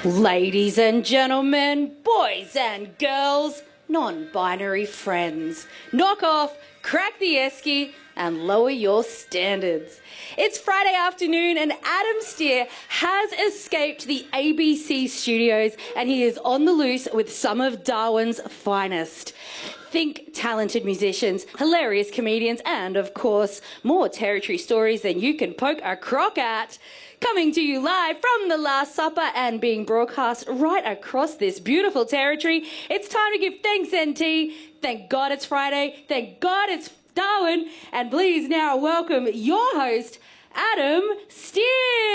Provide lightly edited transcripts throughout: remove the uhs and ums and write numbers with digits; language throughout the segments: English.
Ladies and gentlemen, boys and girls, non-binary friends, knock off, crack the esky and lower your standards. It's Friday afternoon and Adam Steer has escaped the ABC studios and he is on the loose with some of Darwin's finest. Think talented musicians, hilarious comedians and, of course, more territory stories than you can poke a croc at. Coming to you live from The Last Supper and being broadcast right across this beautiful territory, it's time to give thanks, NT. Thank God it's Friday. Thank God it's Darwin. And please now welcome your host, Adam Steer.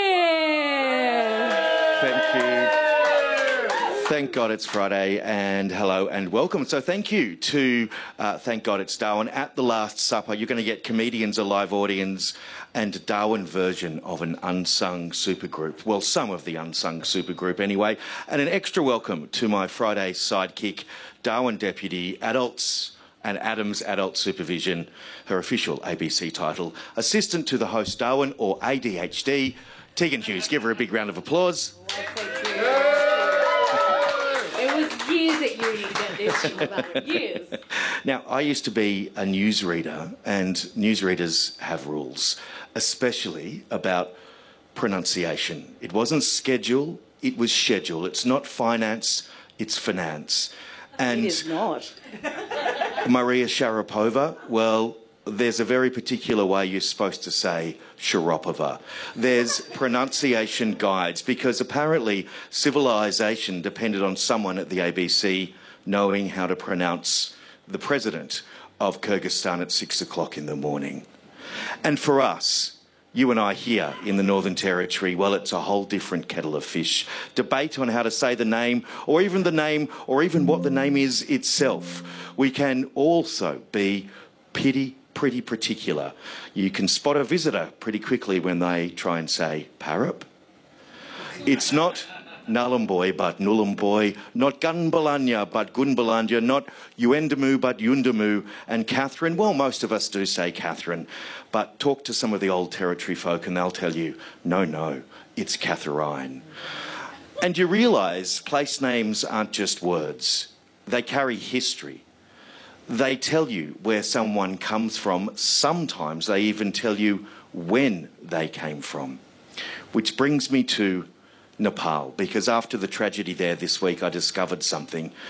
Thank you. Thank God it's Friday, and hello and welcome. So thank you to Thank God It's Darwin. At The Last Supper, you're going to get comedians, a live audience, and a Darwin version of an unsung supergroup. Well, some of the unsung supergroup anyway. And an extra welcome to my Friday sidekick, Darwin Deputy Adults and Adams Adult Supervision, her official ABC title, Assistant to the Host Darwin, or ADHD, Tegan Hughes. Give her a big round of applause. It was years at uni to get this, Shilba. Years. Now, I used to be a newsreader, and newsreaders have rules, especially about pronunciation. It wasn't schedule, it was schedule. It's not finance, it's finance. And It is not. Maria Sharapova, well, there's a very particular way you're supposed to say Sharapova. There's pronunciation guides because apparently civilization depended on someone at the ABC knowing how to pronounce the president of Kyrgyzstan at 6 o'clock in the morning. And for us, you and I here in the Northern Territory, well, it's a whole different kettle of fish. Debate on how to say the name, or even what the name is itself. We can also be pretty particular. You can spot a visitor pretty quickly when they try and say Parup. It's not Nullumboy but Nullumboy, not Gunbalanya but Gunbalanya, not Yuendamu but Yundamu, and Catherine, well, most of us do say Catherine, but talk to some of the old Territory folk and they'll tell you, no, it's Catherine. And you realise place names aren't just words, they carry history. They tell you where someone comes from. Sometimes they even tell you when they came from. Which brings me to Nepal, because after the tragedy there this week, I discovered something.